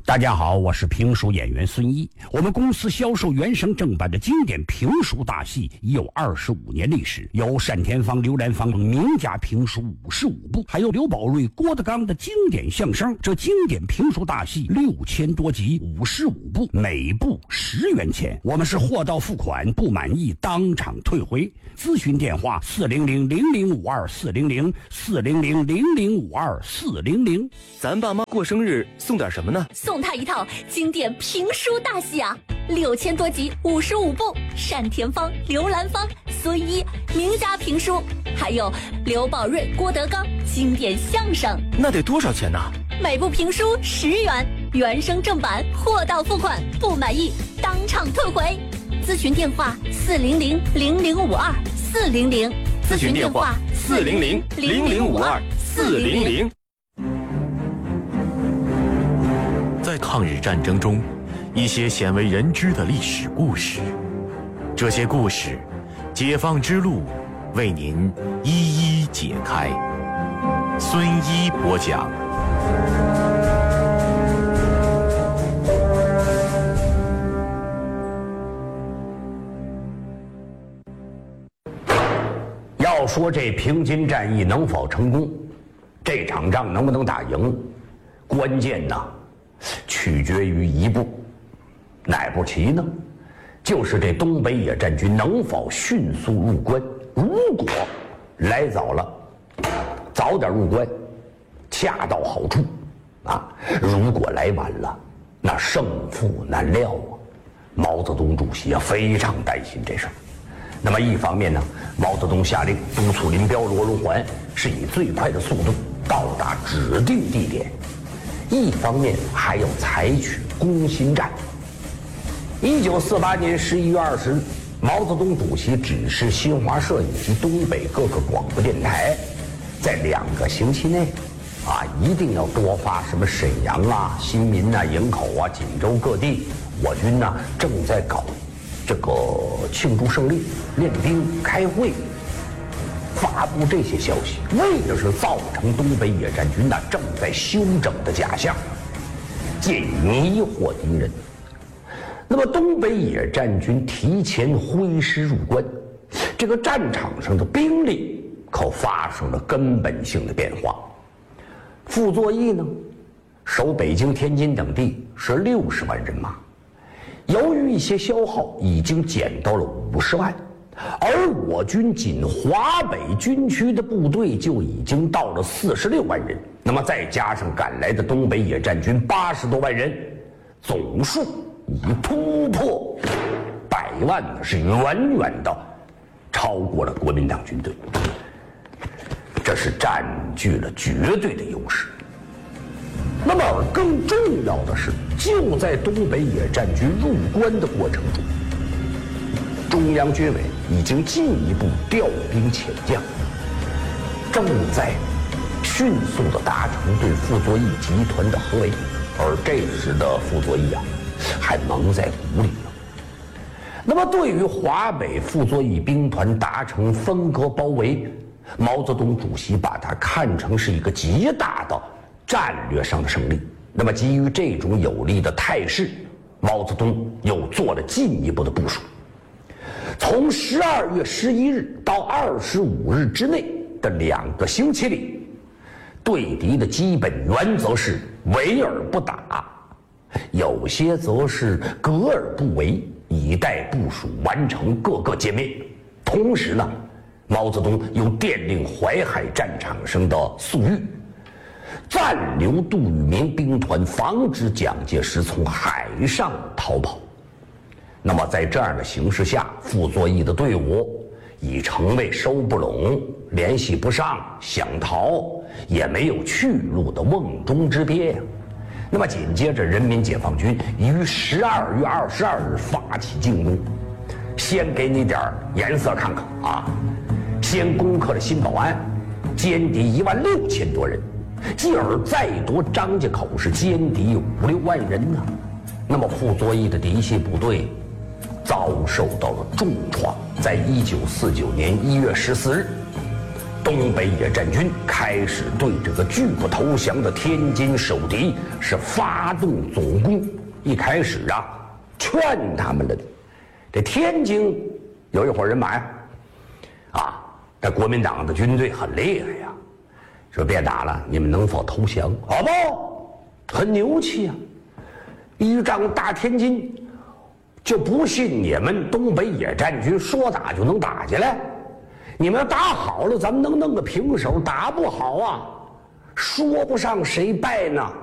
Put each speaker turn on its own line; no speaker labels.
大家好，我是评书演员孙一。我们公司销售原声正版的经典评书大戏已有25年历史，有单田芳、刘兰芳名家评书55部，还有刘宝瑞、郭德纲的经典相声。这经典评书大戏6000多集，55部，每部10元钱。我们是货到付款，不满意当场退回。咨询电话400-0052-400，400-0052-400。
咱爸妈过生日送点什么呢？
送他一套经典评书大戏啊，6000多集，55部，单田芳、刘兰芳、孙一名家评书，还有刘宝瑞、郭德纲经典相声。
那得多少钱呢？
每部评书10元，原声正版，货到付款，不满意当场退回。咨询电话400-0052-400，
咨询电话400-0052-400。在抗日战争中，一些鲜为人知的历史故事，这些故事，解放之路为您一一解开。孙一播讲。
要说这平津战役能否成功，这场仗能不能打赢，关键呢取决于一步，哪步棋呢？就是这东北野战军能否迅速入关。如果来早了，早点入关，恰到好处啊；如果来晚了，那胜负难料啊。毛泽东主席非常担心这事儿。那么一方面呢，毛泽东下令督促林彪、罗荣桓是以最快的速度到达指定地点。一方面还要采取攻心战。1948年11月20日，毛泽东主席指示新华社以及东北各个广播电台，在2个星期内，一定要多发什么沈阳啊、新民啊、营口啊、锦州各地，我军呢正在搞这个庆祝胜利、练兵、开会。发布这些消息，为的是造成东北野战军正在休整的假象，借以迷惑敌人。那么东北野战军提前挥师入关，这个战场上的兵力可发生了根本性的变化。傅作义呢，守北京、天津等地是60万人马，由于一些消耗，已经减到了50万。而我军仅华北军区的部队就已经到了46万人，那么再加上赶来的东北野战军80多万人，总数已突破100万，是远远的超过了国民党军队，这是占据了绝对的优势。那么更重要的是，就在东北野战军入关的过程中，中央军委已经进一步调兵遣将，正在迅速地达成对傅作义集团的合围，而这时的傅作义还蒙在鼓里呢。那么对于华北傅作义兵团达成分割包围，毛泽东主席把它看成是一个极大的战略上的胜利。那么基于这种有利的态势，毛泽东又做了进一步的部署。从12月11日到25日之内的2个星期里，对敌的基本原则是围而不打，有些则是隔而不围，以待部署完成各个歼灭。同时呢，毛泽东又电令淮海战场上的粟裕暂留杜聿明兵团，防止蒋介石从海上逃跑。那么在这样的形势下，傅作义的队伍已成为收不拢、联系不上、想逃也没有去路的瓮中之鳖。那么紧接着，人民解放军于12月22日发起进攻，先给你点颜色看看先攻克了新保安，歼敌16000多人，继而再夺张家口，是歼敌5、6万人呢。那么傅作义的嫡系部队遭受到了重创，在1949年1月14日， 东北野战军开始对这个拒不投降的天津守敌是发动总攻。一开始啊，劝他们了的。这天津有一伙人马呀，啊，这国民党的军队很厉害呀，说别打了，你们能否投降？好不？很牛气啊！依仗大天津，就不信你们东北野战军说打就能打下来。你们要打好了，咱们能弄个平手；打不好啊，说不上谁败呢。